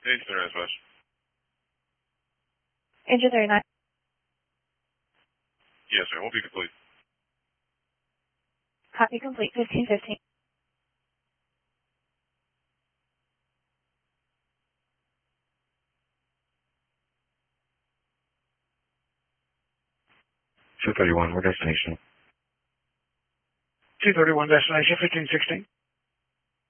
Engine 39 Smash. Engine 39. Yes, sir. Won't be complete. Copy complete. 1515. Two 31, we're destination. 231 destination, 1516.